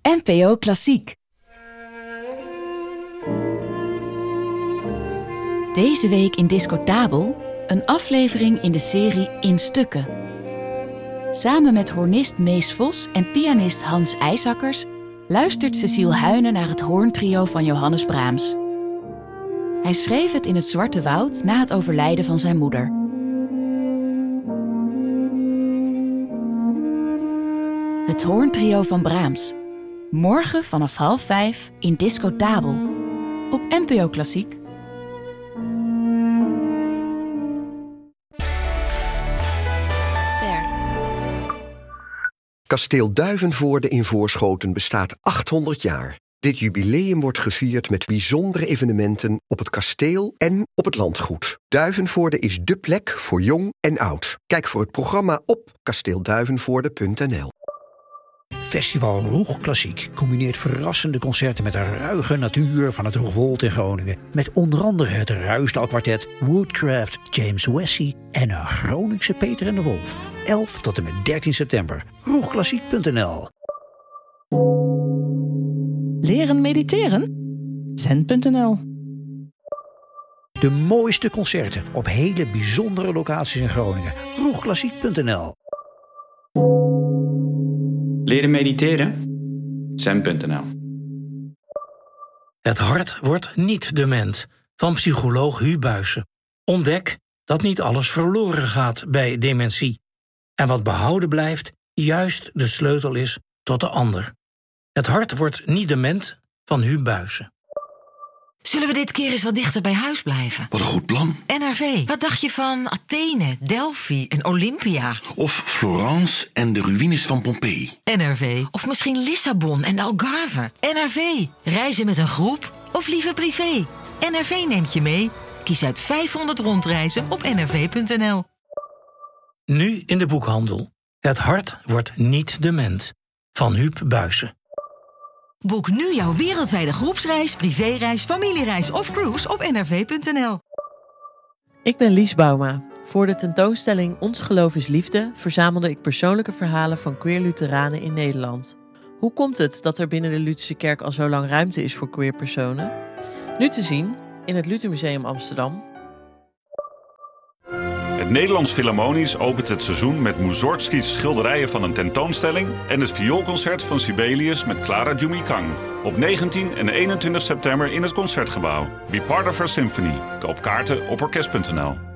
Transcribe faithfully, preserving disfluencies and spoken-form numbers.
N P O Klassiek. Deze week in Discotabel een aflevering in de serie In Stukken. Samen met hornist Mees Vos en pianist Hans IJsakkers luistert Cecile Huyne naar het hoorntrio van Johannes Brahms. Hij schreef het in het Zwarte Woud na het overlijden van zijn moeder. Het hoorntrio van Brahms. Morgen vanaf half vijf in Discotabel. Op N P O Klassiek. Ster. Kasteel Duivenvoorde in Voorschoten bestaat achthonderd jaar. Dit jubileum wordt gevierd met bijzondere evenementen op het kasteel en op het landgoed. Duivenvoorde is dé plek voor jong en oud. Kijk voor het programma op kasteelduivenvoorde punt n l. Festival Roeg Klassiek combineert verrassende concerten met de ruige natuur van het Roegwold in Groningen. Met onder andere het Ruisdaal-kwartet, Woodcraft, James Wessie en een Groningse Peter en de Wolf. elf tot en met dertien september. roegklassiek punt n l. Leren mediteren? zen punt n l. De mooiste concerten op hele bijzondere locaties in Groningen. roegklassiek punt n l. Leren mediteren? zen punt n l. Het hart wordt niet dement, van psycholoog Hu Buijsen. Ontdek dat niet alles verloren gaat bij dementie. En wat behouden blijft, juist de sleutel is tot de ander. Het hart wordt niet dement, van Hu Buijsen. Zullen we dit keer eens wat dichter bij huis blijven? Wat een goed plan. N R V. Wat dacht je van Athene, Delphi en Olympia? Of Florence en de ruïnes van Pompeii. N R V. Of misschien Lissabon en de Algarve. N R V. Reizen met een groep of liever privé? N R V neemt je mee. Kies uit vijfhonderd rondreizen op n r v punt n l. Nu in de boekhandel. Het hart wordt niet dement, van Huub Buijsen. Boek nu jouw wereldwijde groepsreis, privéreis, familiereis of cruise op n r v punt n l. Ik ben Lies Bouma. Voor de tentoonstelling Ons Geloof is Liefde verzamelde ik persoonlijke verhalen van queer Lutheranen in Nederland. Hoe komt het dat er binnen de Lutherse kerk al zo lang ruimte is voor queer personen? Nu te zien in het Luthermuseum Amsterdam. Het Nederlands Philharmonisch opent het seizoen met Mussorgskys schilderijen van een tentoonstelling en het vioolconcert van Sibelius met Clara Jumi Kang. Op negentien en eenentwintig september in het Concertgebouw. Be part of our symphony. Koop kaarten op orkest punt n l.